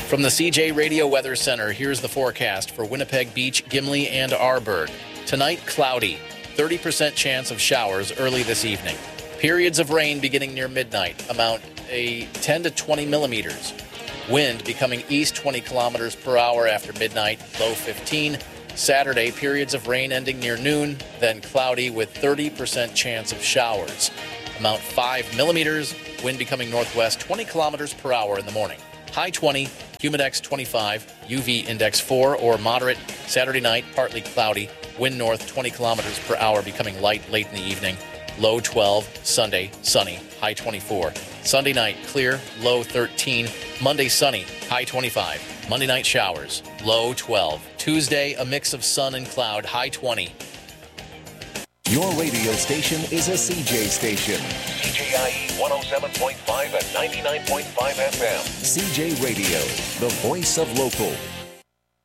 From the CJ Radio Weather Center, here's the forecast for Winnipeg Beach, Gimli, and Arborg. Tonight, cloudy. 30% chance of showers early this evening. Periods of rain beginning near midnight. Amount a 10 to 20 millimeters. Wind becoming east 20 kilometers per hour after midnight. Low 15. Saturday, periods of rain ending near noon. Then cloudy with 30% chance of showers. Amount 5 millimeters. Wind becoming northwest 20 kilometers per hour in the morning. High 20, humidex 25, UV index 4 or moderate. Saturday night, partly cloudy. Wind north 20 kilometers per hour, becoming light late in the evening. Low 12. Sunday, sunny. High 24. Sunday night, clear. Low 13. Monday, sunny. High 25. Monday night, showers. Low 12. Tuesday, a mix of sun and cloud. High 20. Your radio station is a CJ station. CJIE 107.5 and 99.5 FM. CJ Radio, the voice of local.